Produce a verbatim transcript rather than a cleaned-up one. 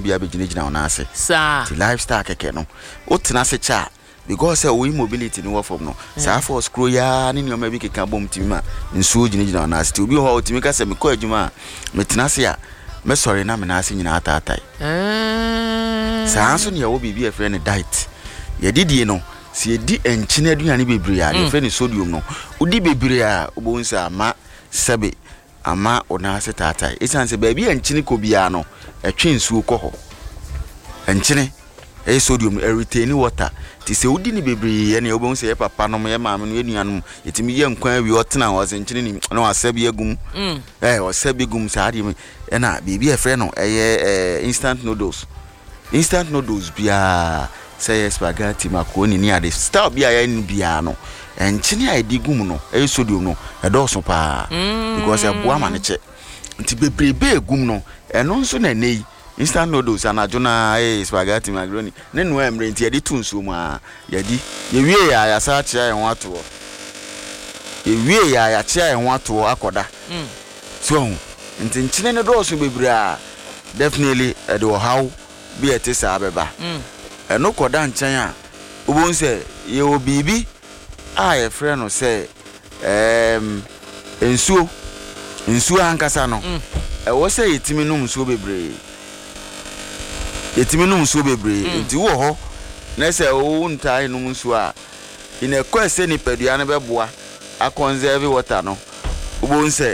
bia be gina gina ona ase sa ti lifestyle keke no o tena se cha because we mobility ni work from no sa for scroll ya ni nyoma bi keka bom timi ma nsuo gina gina ona ase ti obi ho timi ka se me ko adwuma me tena se ya me sorry na me na ase nyina atatai eh sa so ne ya wo bibi e friend diet ye didie no si edi enchine aduane bebre ya de friend sodium no udi bebre a obonsa ma sebe ama ona ase tatai esan se ba bi enchine ko bia no etwe nsuo kɔ ho enchine e sodium e retain water ti se udi ni bebre ye ne obon se ye papa no ye maame no enuanom etimi ye nkwan wi otena ho se enchine ni no asabi agum eh osabi gum sa ade e na bibi e frɛ no eye instant noodles instant noodles bia say spaghetti macaroni ni ade style bia ya ni bia no enchine a edi gum no e sodium no e do so pa because e boa ma ne che nti bebrebe gum no eno nso na nei instant noodles anajona eh spaghetti macaroni ne no emre nti edi tunso mu a yedi ye wie ya ya sa chia en wato ye wie ya ya chia en wato akoda mm so nti nchine ne do so bebre a definitely e do how bi etisa abeba mm eno koda nchan a obon se ye obibi a ye frɛ no se em ensuo ensuo ankasa no e wo se yetimi num nsuo bebre yetimi num nsuo bebre nti wo ho na se wo ntai num nsuo a ina kwese ni padua ne beboa a conserve water no obon se